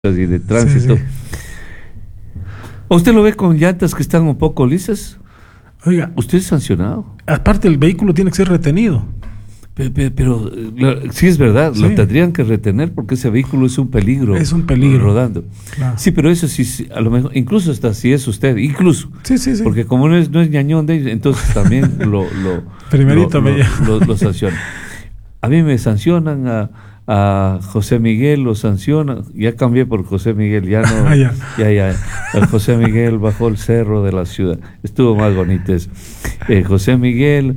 y de tránsito. Sí. ¿Usted lo ve con llantas que están un poco lisas? Oiga, Usted es sancionado. aparte el vehículo tiene que ser retenido. Pero sí es verdad, Sí. lo tendrían que retener porque ese vehículo es un peligro. Es un peligro. Rodando. Claro. Sí, pero eso sí, a lo mejor, incluso hasta si es usted, incluso. Sí. Porque como no es ñañón de ellos, entonces también Primerito lo sancionan. A mí me sancionan, a José Miguel lo sancionan, ya cambié por José Miguel, ya no, Ya. el José Miguel bajó el cerro de la ciudad, estuvo más bonito eso. José Miguel,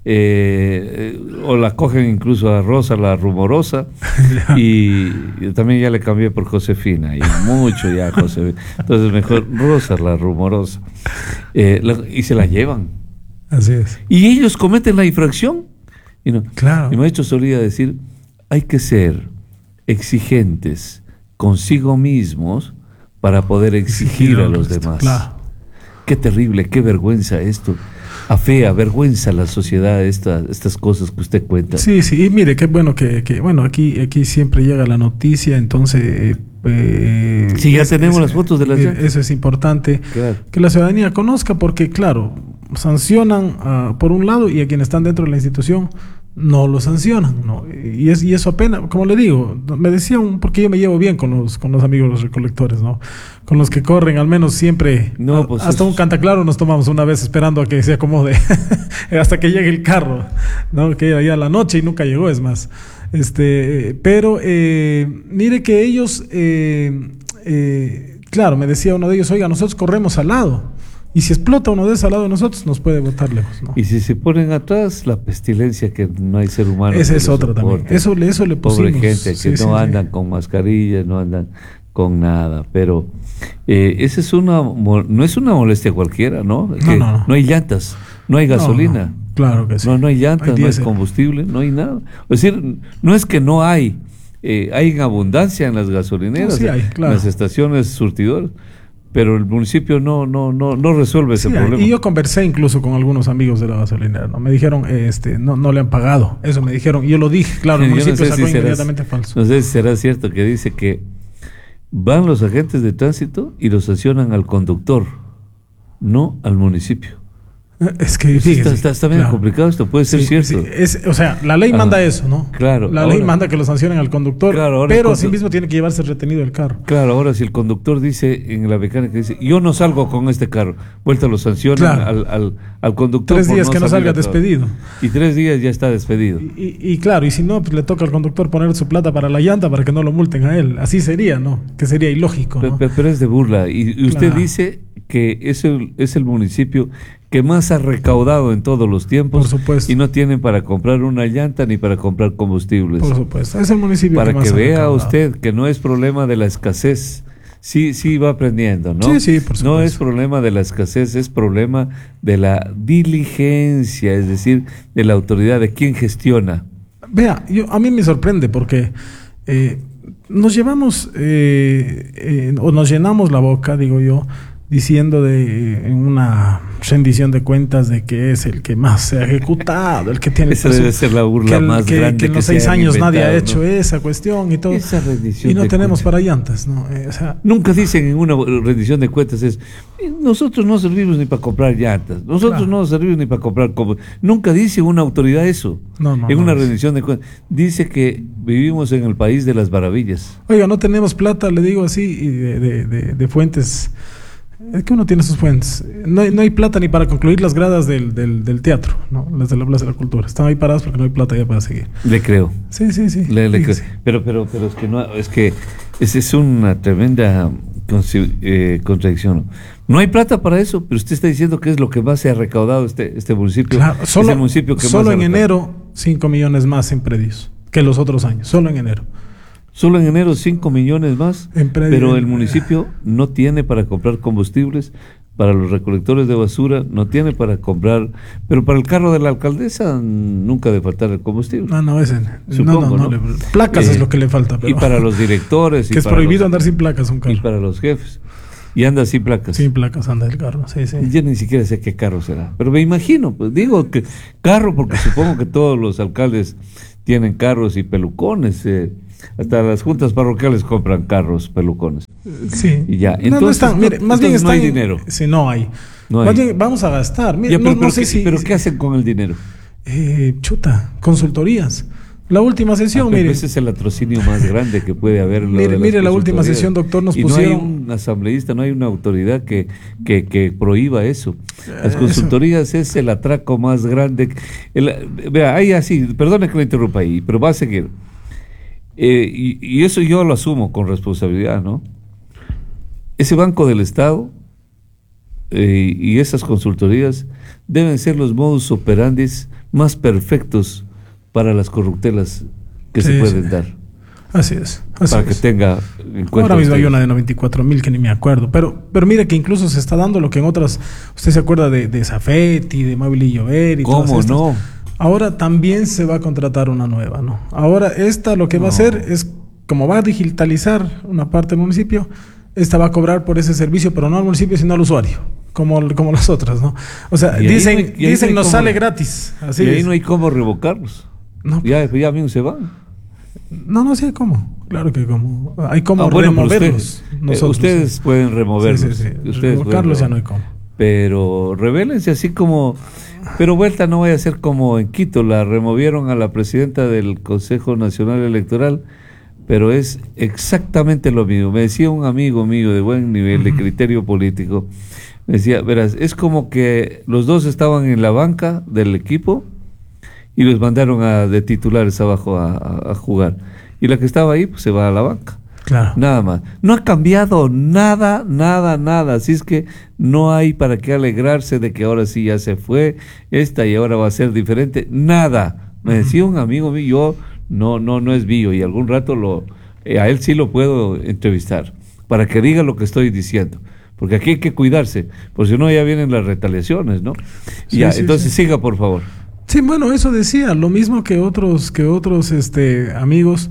o la cogen incluso a Rosa la rumorosa, y también ya le cambié por Josefina, y mucho ya José, entonces mejor Rosa la rumorosa, y se la llevan, Así es. y ellos cometen la infracción, y no. Claro. Mi maestro solía decir, hay que ser exigentes consigo mismos para poder exigir a los demás. Claro. Qué terrible, qué vergüenza esto. Afea, vergüenza a la sociedad estas cosas que usted cuenta. Sí, y mire, qué bueno que bueno, aquí siempre llega la noticia, entonces Sí, ya tenemos las fotos de las llantas. eso es importante, Claro. que la ciudadanía conozca, porque claro, sancionan por un lado, y a quienes están dentro de la institución no lo sancionan, ¿no? Y eso apenas, como le digo, me decían, porque yo me llevo bien con los amigos los recolectores, ¿no? Con los que corren, al menos siempre, No, pues hasta un cantaclaro nos tomamos una vez esperando a que se acomode, hasta que llegue el carro, ¿no? Que era ya a la noche y nunca llegó, es más. Pero mire que ellos, claro, me decía uno de ellos, oiga, nosotros corremos al lado, y si explota uno de esos al lado de nosotros, nos puede botar lejos, ¿no? Y si se ponen atrás, la pestilencia que no hay ser humano. Esa que es lo otra también. soporte. Eso le pusimos. Pobre gente que Sí, no sí. andan con mascarillas, no andan con nada, pero esa es no es una molestia cualquiera, ¿no? Que No. no hay llantas, no hay gasolina, No. Claro que sí. no hay llantas, no hay diésel. combustible, no hay nada. Es decir, no es que no hay, hay en abundancia en las gasolineras, No, sí hay, claro. en las estaciones surtidoras, pero el municipio no resuelve ese Sí, problema. y yo conversé incluso con algunos amigos de la gasolinera, ¿no? Me dijeron, no le han pagado. Eso me dijeron. Y yo lo dije, claro, el Yo no municipio sé sacó si será- inmediatamente falso. No sé si será cierto que dice que van los agentes de tránsito y los sancionan al conductor, no al municipio. Es que Sí, fíjese, está bien claro. complicado esto, puede ser Sí, cierto. sí, o sea, la ley manda eso, ¿no? Claro, La ley ahora- manda que lo sancionen al conductor, Claro, ahora pero el asimismo tiene que llevarse retenido el carro. Claro, ahora si el conductor dice en la mecánica, dice, yo no salgo con este carro, vuelta lo sancionan Claro. al conductor. 3 por días que no salir salga a trabajar. despedido. Y 3 días ya está despedido. Y claro, y si no, pues le toca al conductor poner su plata para la llanta para que no lo multen a él. Así sería, ¿no? Que sería ilógico, ¿no? Pero es de burla. Y usted Claro. dice que es el municipio que más ha recaudado en todos los tiempos. Por supuesto. Y no tienen para comprar una llanta ni para comprar combustibles. Por supuesto. Es el municipio Para que más que ha vea recaudado. usted que no es problema de la escasez. Sí va aprendiendo, ¿no? Sí, por supuesto. No es problema de la escasez, es problema de la diligencia, es decir, de la autoridad, de quien gestiona. Vea, a mí me sorprende porque nos llevamos o nos llenamos la boca, digo yo, diciendo en una rendición de cuentas de que es el que más se ha ejecutado, el que tiene Esa debe ser la burla más grande que en los se 6 haya años nadie ha inventado, hecho ¿no? esa cuestión y todo. Esa rendición Y no de tenemos cuentas. para llantas, ¿no? O sea, Nunca dicen en una rendición de cuentas nosotros no servimos ni para comprar llantas, nosotros Claro. no servimos ni para comprar nunca dice una autoridad eso. No, en no una dice. rendición de cuentas dice que vivimos en el país de las maravillas. oiga, no tenemos plata, le digo así, y de fuentes. Es que uno tiene sus fuentes. No hay plata ni para concluir las gradas del teatro, ¿no? Las de la Plaza de la Cultura. Están ahí paradas porque no hay plata ya para seguir. Le creo. Sí. Le creo. Fíjese. Pero es que no, es que esa es una tremenda contradicción. No hay plata para eso, pero usted está diciendo que es lo que más se ha recaudado este municipio. Claro, es el municipio que solo más en ha recaudado. enero 5 millones más en predios que los otros años. Solo en enero. Solo en enero 5 millones más, En predio- pero el municipio no tiene para comprar combustibles, para los recolectores de basura no tiene para comprar, pero para el carro de la alcaldesa nunca debe faltar el combustible. No, ese. Supongo, ¿no? Placas es lo que le falta. Pero, Y para los directores. que es para prohibido los- andar sin placas un Y carro. para los jefes. Y anda sin placas. Sin placas anda el carro. Sí. Yo ni siquiera sé qué carro será, pero me imagino, pues digo que carro porque supongo que todos los alcaldes tienen carros y pelucones. hasta las juntas parroquiales compran carros pelucones. Sí. Y ya, No, no están, mire, más bien no están. hay dinero. Sí, no hay. No Más hay. bien vamos a gastar. Mire, Ya, pero, no sé si. pero ¿qué hacen con el dinero? Chuta, consultorías. La última sesión, Pero mire. ese es el latrocinio más grande que puede haber. Mire, la última sesión, doctor, nos y pusieron. No hay un asambleísta, no hay una autoridad que prohíba eso. Las consultorías es el atraco más grande. Vea, ahí así, perdone que lo interrumpa ahí, pero va a seguir. Y eso yo lo asumo con responsabilidad, ¿no? Ese Banco del Estado y esas consultorías deben ser los modus operandi más perfectos para las corruptelas que se pueden dar. Así es. Para que tenga en cuenta. Ahora mismo hay una de 94.000 que ni me acuerdo. Pero mire que incluso se está dando lo que en otras. Usted se acuerda de Safety, de Móvil y Llover y ¿Cómo no? Ahora también se va a contratar una nueva, ¿no? Ahora esta lo que va a hacer es, como va a digitalizar una parte del municipio, esta va a cobrar por ese servicio, pero no al municipio, sino al usuario, como las otras, ¿no? O sea, dicen nos sale gratis. Así y ahí es. no hay cómo revocarlos. No, ya mismo se van. No sé cómo. Claro que cómo. Hay cómo removerlos. Ustedes pueden removerlos. Sí. Ustedes revocarlos ya no hay cómo. Pero rebélense así como. Pero vuelta no vaya a ser como en Quito, la removieron a la presidenta del Consejo Nacional Electoral, pero es exactamente lo mismo. Me decía un amigo mío de buen nivel de criterio político, me decía, verás, es como que los dos estaban en la banca del equipo y los mandaron de titulares abajo a jugar. Y la que estaba ahí, pues se va a la banca. Claro. Nada más. No ha cambiado nada. Así es que no hay para qué alegrarse de que ahora sí ya se fue esta y ahora va a ser diferente. Nada. Me decía un amigo mío, no es mío y algún rato a él sí lo puedo entrevistar para que diga lo que estoy diciendo. Porque aquí hay que cuidarse, porque si no ya vienen las retaliaciones, ¿no? Sí, ya, sí, entonces sí. Siga, por favor. Sí, bueno, eso decía, lo mismo que otros amigos,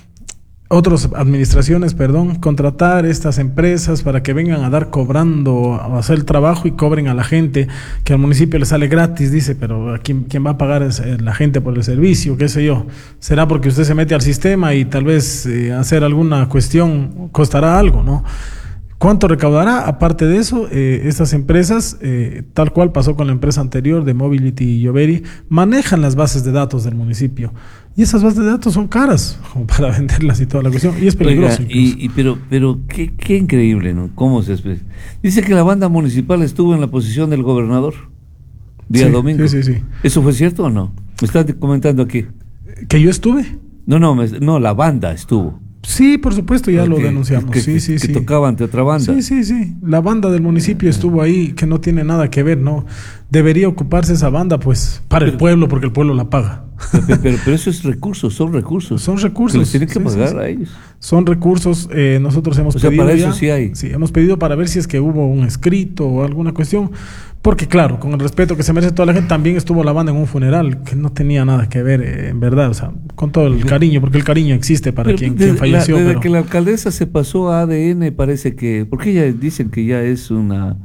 otras administraciones, contratar estas empresas para que vengan a dar cobrando, a hacer el trabajo y cobren a la gente, que al municipio le sale gratis, dice, pero ¿quién va a pagar es la gente por el servicio? ¿Qué sé yo? ¿Será porque usted se mete al sistema y tal vez hacer alguna cuestión costará algo, ¿no? ¿Cuánto recaudará? Aparte de eso, estas empresas, tal cual pasó con la empresa anterior de Mobility y Lloveri, manejan las bases de datos del municipio. Y esas bases de datos son caras, como para venderlas y toda la cuestión. Y es peligroso. Oiga, pero qué increíble, ¿no? ¿Cómo se expresa? Dice que la banda municipal estuvo en la posición del gobernador día domingo. Sí. ¿Eso fue cierto o no? Me estás comentando aquí. ¿Que yo estuve? No, la banda estuvo. Sí, por supuesto, ya lo denunciamos. Que tocaba ante otra banda. Sí. La banda del municipio estuvo ahí, que no tiene nada que ver, ¿no? Debería ocuparse esa banda, pues, para el pueblo, porque el pueblo la paga. Pero eso es recursos, son recursos. Son recursos. Que les tienen que pagar a ellos. Son recursos, nosotros hemos pedido. Para eso sí hay. Sí, hemos pedido para ver si es que hubo un escrito o alguna cuestión. Porque claro, con el respeto que se merece toda la gente, también estuvo la banda en un funeral que no tenía nada que ver, en verdad, o sea, con todo el cariño, porque el cariño existe para quien falleció. Desde que la alcaldesa se pasó a ADN, parece que, porque ella dicen que ya es una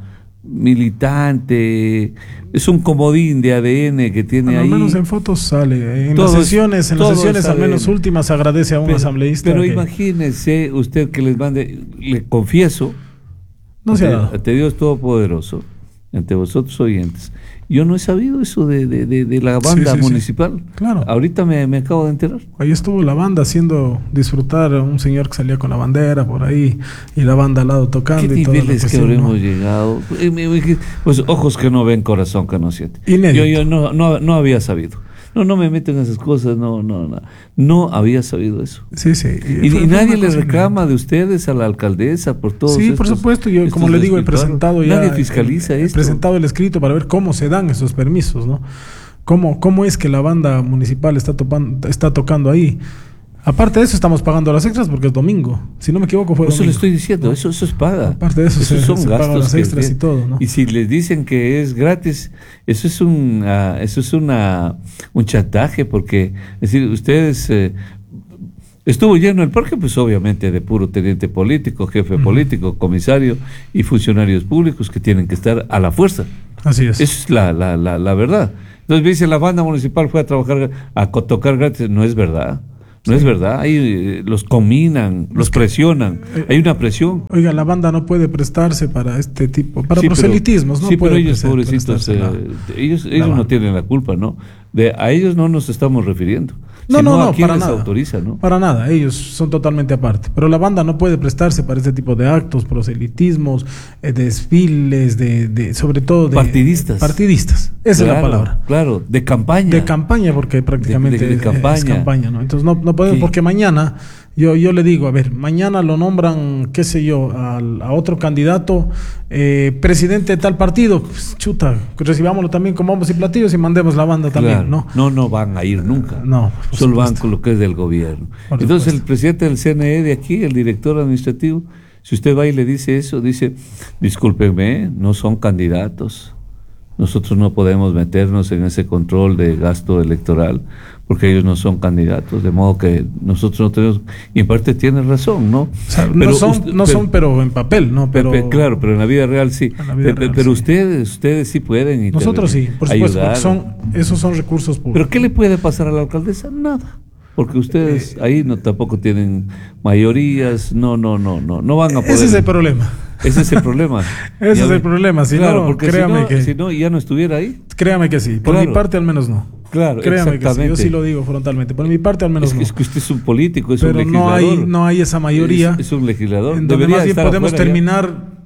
militante, es un comodín de ADN que tiene ahí. Al menos en fotos sale, en las sesiones al menos últimas agradece a un asambleísta. Pero imagínese usted que les mande, le confieso, no se ha dado. Ante Dios Todopoderoso, ante vosotros oyentes, yo no he sabido eso de la banda municipal. Sí. Claro. Ahorita me acabo de enterar. Ahí estuvo la banda haciendo disfrutar a un señor que salía con la bandera por ahí y la banda al lado tocando. ¿Qué y todo. ¿Qué niveles que habremos llegado? Pues ojos que no ven, corazón que no siente. Yo no había sabido. No me meto en esas cosas, no había sabido eso. Sí. Y nadie le reclama de ustedes a la alcaldesa por todo eso. Sí, por supuesto, yo como le digo he presentado ya. Nadie fiscaliza esto. He presentado el escrito para ver cómo se dan esos permisos, ¿no? ¿Cómo es que la banda municipal está tocando ahí? Aparte de eso, estamos pagando las extras porque es domingo. Si no me equivoco, fue domingo. Eso le estoy diciendo, eso es paga. Aparte de eso, son gastos pagan las extras y todo, ¿no? Y si les dicen que es gratis, eso es un chantaje, porque es decir, ustedes estuvo lleno el parque, pues obviamente de puro teniente político, jefe político, comisario y funcionarios públicos que tienen que estar a la fuerza. Así es. Esa es la verdad. Entonces me dice la banda municipal fue a trabajar, a tocar gratis. No es verdad. No es verdad, ahí los combinan, los presionan, hay una presión. Oiga, la banda no puede prestarse para este tipo, para Sí, proselitismos, ¿no? sí, pero puede ellos, pobrecitos, ellos no tienen la culpa, ¿no? A ellos no nos estamos refiriendo. No, ¿A quién para les nada. autoriza, no? Para nada, ellos son totalmente aparte. Pero la banda no puede prestarse para este tipo de actos, proselitismos, desfiles, sobre todo de... Partidistas. Partidistas, esa es la palabra. Claro, de campaña. De campaña, porque prácticamente de es campaña, ¿no? Entonces no podemos, Sí. porque mañana, yo le digo, a ver, mañana lo nombran, qué sé yo, a otro candidato, presidente de tal partido, pues, chuta, recibámoslo también con bombos y platillos y mandemos la banda también, Claro. ¿no? No van a ir nunca. No, por Solo van supuesto. con lo que es del gobierno. Por Entonces supuesto. el presidente del CNE de aquí, el director administrativo, si usted va y le dice eso, dice, discúlpeme, no son candidatos. Nosotros no podemos meternos en ese control de gasto electoral porque ellos no son candidatos, de modo que nosotros no tenemos, y en parte tiene razón, ¿no? O sea, Pero no son, pero en papel, ¿no? Pero claro, pero en la vida real sí. En la vida real, pero sí. ustedes sí pueden nosotros sí, por supuesto, ayudar. porque esos son recursos públicos. ¿Pero qué le puede pasar a la alcaldesa? Nada. Porque ustedes ahí tampoco tienen mayorías, no van a poder. Ese es el problema. Ese es el problema. Ese es el problema, si claro, no, porque créame si no, ya no estuviera ahí. Créame que sí, por Claro. mi parte al menos no. Claro, Créame que sí, exactamente. yo sí lo digo frontalmente, por mi parte al menos no. Es que usted es un político, es Pero un legislador. no hay esa mayoría. Es un legislador. En donde Debería más bien estar podemos afuera ya. terminar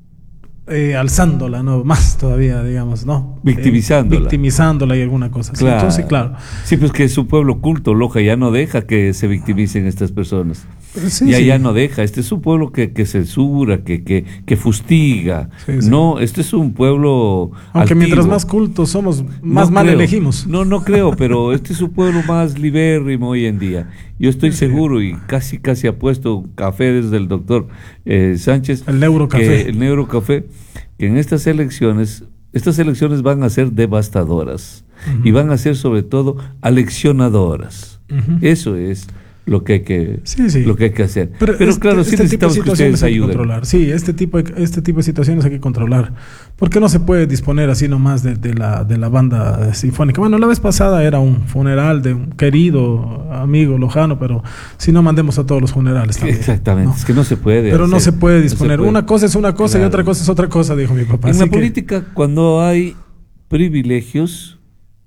alzándola, ¿no? Más todavía, digamos, ¿no? Victimizándola. Y alguna cosa así. Claro. Entonces, claro. Sí, pues que es un pueblo culto, Loja, ya no deja que se victimicen estas personas. Sí, Ya no deja. Este es un pueblo que censura, que fustiga. Sí, sí. No, este es un pueblo Aunque altivo. mientras más cultos somos, más No mal creo. elegimos. No creo, pero este es un pueblo más libérrimo hoy en día. Yo estoy seguro y casi apuesto café desde el doctor Sánchez. El Neurocafé. El Neurocafé, que en estas elecciones van a ser devastadoras y van a ser sobre todo aleccionadoras. Eso es lo que hay que, lo que hay que hacer. Pero claro, sí necesitamos que ustedes ayuden. Controlar. Sí, este tipo de situaciones hay que controlar. Porque no se puede disponer así nomás de la banda sinfónica. Bueno, la vez pasada era un funeral de un querido amigo lojano, pero si no, mandemos a todos los funerales también. Exactamente, ¿no? es que no se puede. Pero no se puede disponer. No se puede. Una cosa es una cosa, claro, y otra cosa es otra cosa, dijo mi papá. En la política, cuando hay privilegios,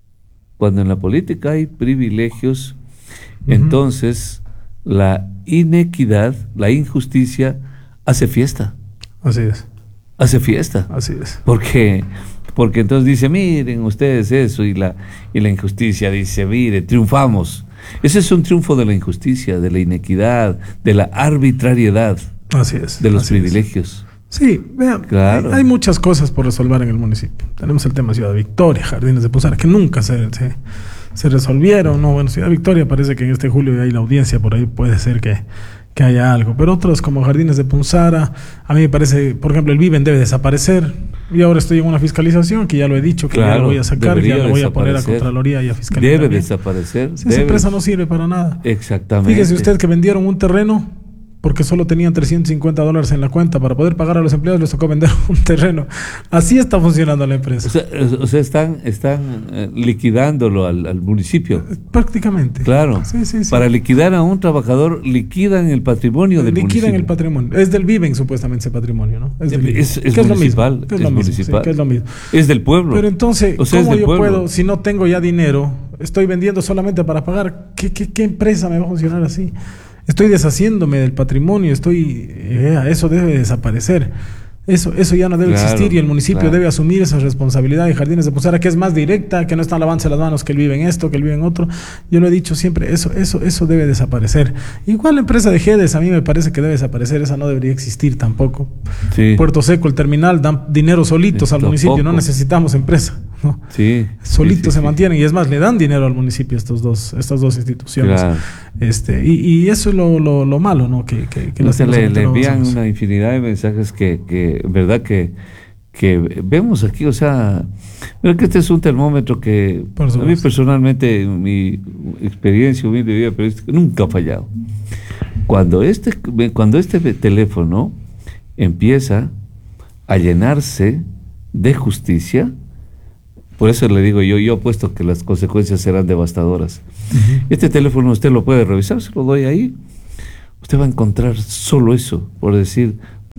entonces la inequidad, la injusticia hace fiesta. Así es. Hace fiesta. Así es. Porque entonces dice, miren ustedes eso, y la injusticia dice, mire, triunfamos. Ese es un triunfo de la injusticia, de la inequidad, de la arbitrariedad. Así es. De los así privilegios. Es. Sí, vean, claro. Hay muchas cosas por resolver en el municipio. Tenemos el tema Ciudad Victoria, Jardines de Punzara, que nunca se resolvieron. No, bueno, Ciudad Victoria parece que en este julio ya hay la audiencia, por ahí puede ser que haya algo. Pero otros como Jardines de Punzara, a mí me parece, por ejemplo, el Viven debe desaparecer. Y ahora estoy en una fiscalización, que ya lo he dicho, que ya lo voy a sacar, que ya lo voy a poner a Contraloría y a Fiscalía. Debe desaparecer. Sí, esa empresa no sirve para nada. Exactamente. Fíjese usted que vendieron un terreno porque solo tenían $350 en la cuenta. Para poder pagar a los empleados les tocó vender un terreno. Así está funcionando la empresa. O sea están liquidándolo al municipio. Prácticamente. Claro. Sí. Para liquidar a un trabajador, liquidan el patrimonio del municipio. Liquidan el patrimonio. Es del Viven, supuestamente, ese patrimonio, ¿no? Es del Viven. Es ¿Qué es municipal. Lo mismo? ¿Qué es lo municipal. Sí, ¿qué es lo mismo? Es del pueblo. Pero entonces, o sea, ¿cómo yo pueblo. puedo, si no tengo ya dinero, estoy vendiendo solamente para pagar? ¿Qué empresa me va a funcionar así? Estoy deshaciéndome del patrimonio, eso debe desaparecer. Eso ya no debe existir, y el municipio debe asumir esa responsabilidad de Jardines de Punzara, que es más directa, que no están lavándose las manos, que él vive en esto, que él vive en otro. Yo lo he dicho siempre, eso debe desaparecer. Igual la empresa de GEDES a mí me parece que debe desaparecer, esa no debería existir tampoco. Sí. Puerto Seco, el terminal, dan dinero solitos al municipio, no necesitamos empresa, ¿no? Sí. Solitos se mantienen, y es más, le dan dinero al municipio estas dos instituciones. Claro. Y eso es lo malo, ¿no? Que le envían una infinidad de mensajes que verdad que vemos aquí, o sea, creo que este es un termómetro que a mí personalmente, en mi experiencia humilde de vida periodística, nunca ha fallado. Cuando este teléfono empieza a llenarse de justicia, Por eso le digo yo apuesto que las consecuencias serán devastadoras. Este teléfono usted lo puede revisar, se lo doy ahí. Usted va a encontrar solo eso, por decir,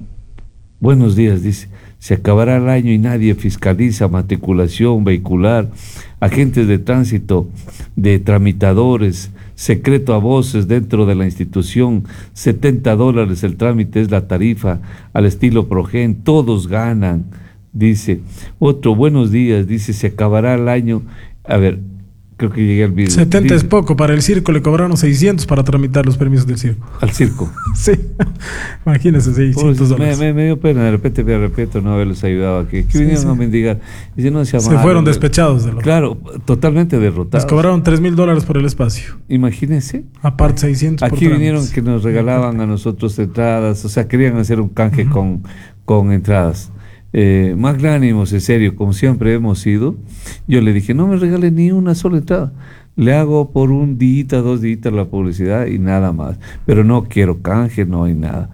buenos días, dice, se acabará el año y nadie fiscaliza matriculación vehicular, agentes de tránsito, de tramitadores, secreto a voces dentro de la institución, $70 el trámite es la tarifa, al estilo Progen, todos ganan, dice. Otro, buenos días, dice, se acabará el año, a ver, creo que llegué al video. 70 es poco, para el circo le cobraron 600 para tramitar los permisos del circo. Al circo. Sí, imagínese, $600. Me dio pena, de repente me arrepiento no haberles ayudado aquí. Que vinieron a mendigar. Y no se fueron despechados de lo. Claro, totalmente derrotados. Les cobraron $3,000 por el espacio. Imagínense. Aparte 600 aquí por vinieron que nos regalaban a nosotros entradas, o sea, querían hacer un canje con entradas. Magnánimos, en serio, como siempre hemos sido. Yo le dije, no me regale ni una sola entrada. Le hago por un día, 2 días la publicidad y nada más. Pero no quiero canje, no hay nada.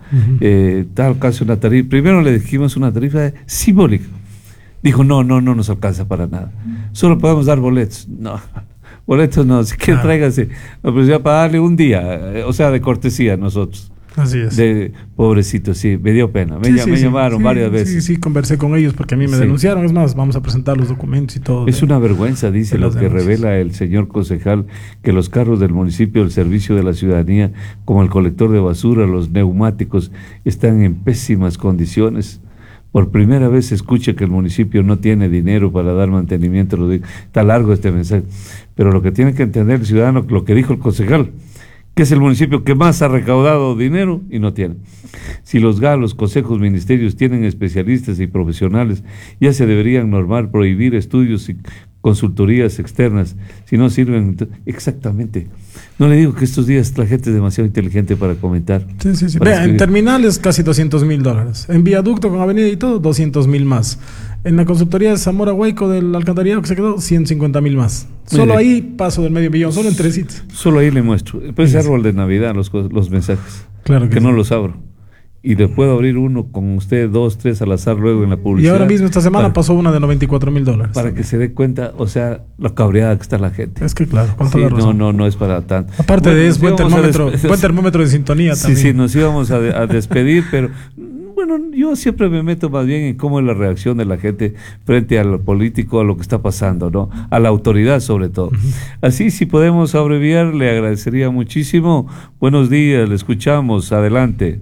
Tal caso, una tarifa. Primero le dijimos una tarifa simbólica. Dijo, no nos alcanza para nada. Solo podemos dar boletos. No, boletos no, si quiere tráigase. No, pero ya para darle un día, o sea, de cortesía a nosotros. Así es. Pobrecito, sí, me dio pena. Me llamaron varias veces. Sí, conversé con ellos porque a mí me denunciaron. Es más, vamos a presentar los documentos y todo. Es una vergüenza, dice lo que revela el señor concejal, que los carros del municipio del servicio de la ciudadanía, como el colector de basura, los neumáticos, están en pésimas condiciones. Por primera vez se escucha que el municipio no tiene dinero para dar mantenimiento. Está largo este mensaje. Pero lo que tiene que entender el ciudadano, lo que dijo el concejal, que es el municipio que más ha recaudado dinero y no tiene. Si los GA, los consejos, ministerios tienen especialistas y profesionales, ya se deberían normar, prohibir estudios y consultorías externas, si no sirven. Exactamente. No le digo que estos días la gente es demasiado inteligente para comentar. Sí. Vea, en terminales casi $200,000. En viaducto con avenida y todo, 200,000 más. En la consultoría de Zamora Huayco del alcantarillado que se quedó, 150,000 más. Solo ahí paso del $500,000, solo en 3 sitios. Solo ahí le muestro. Pues ese árbol de Navidad, los mensajes. Claro que no los abro. Y le puedo abrir uno con usted, 2, 3 al azar luego en la publicidad. Y ahora mismo esta semana pasó una de $94,000. Para que se dé cuenta, o sea, lo cabreada que está la gente. Es que claro, sí, no es para tanto. Aparte de eso, buen termómetro de sintonía también. Sí, nos íbamos a despedir, pero bueno, yo siempre me meto más bien en cómo es la reacción de la gente frente al político, a lo que está pasando, ¿no? A la autoridad sobre todo. Así, si podemos abreviar, le agradecería muchísimo. Buenos días, le escuchamos, adelante.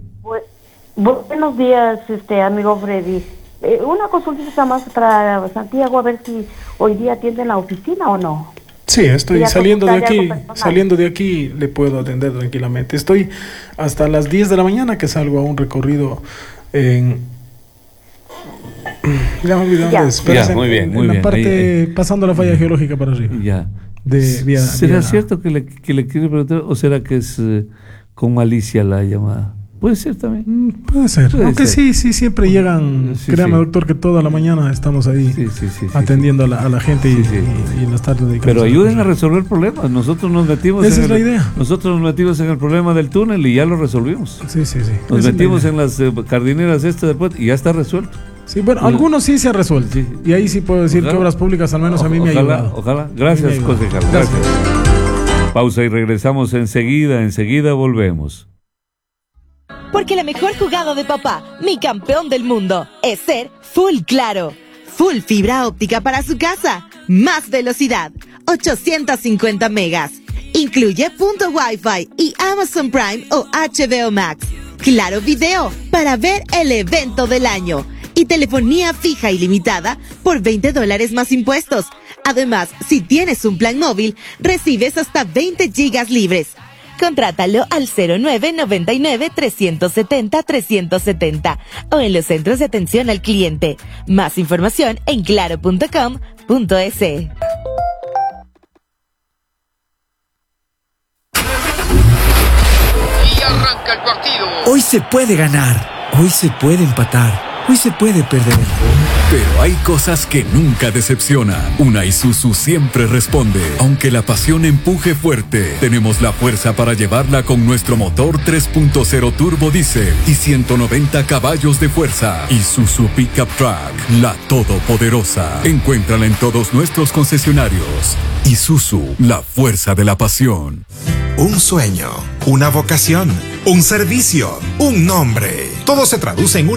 Buenos días, amigo Freddy. Una consulta más para Santiago, a ver si hoy día atiende en la oficina o no. Sí, estoy saliendo de aquí, le puedo atender tranquilamente. Estoy hasta las 10 de la mañana que salgo a un recorrido en... Ya me olvidé dónde es. Ya, muy bien. La parte pasando la falla geológica para arriba. Ya. ¿Será cierto que le quiere preguntar o será que es con malicia la llamada? Puede ser también. Puede ser. Aunque sí, siempre llegan. Créame, doctor, que toda la mañana estamos ahí atendiendo a la gente y en las tardes dedicamos. Pero ayuden a resolver problemas. Nosotros nos metimos. Esa es la idea. Nosotros nos metimos en el problema del túnel y ya lo resolvimos. Sí. Nos metimos en las jardineras del puente y ya está resuelto. Sí, bueno, algunos sí se ha resuelto. Sí. Y ahí sí puedo decir que obras públicas al menos a mí me ha ayudado. Ojalá. Gracias, concejal. Gracias. Pausa y regresamos enseguida. Enseguida volvemos. Porque la mejor jugada de papá, mi campeón del mundo, es ser Full Claro. Full fibra óptica para su casa. Más velocidad. 850 megas. Incluye punto Wi-Fi y Amazon Prime o HBO Max. Claro Video para ver el evento del año. Y telefonía fija ilimitada por $20 más impuestos. Además, si tienes un plan móvil, recibes hasta 20 gigas libres. Contrátalo al 0999-370-370 o en los centros de atención al cliente. Más información en claro.com.es. Y arranca el partido. Hoy se puede ganar, hoy se puede empatar. Hoy se puede perder. Pero hay cosas que nunca decepcionan. Una Isuzu siempre responde. Aunque la pasión empuje fuerte, tenemos la fuerza para llevarla con nuestro motor 3.0 turbo diésel y 190 caballos de fuerza. Isuzu Pickup Truck, la todopoderosa. Encuéntrala en todos nuestros concesionarios. Isuzu, la fuerza de la pasión. Un sueño, una vocación, un servicio, un nombre. Todo se traduce en un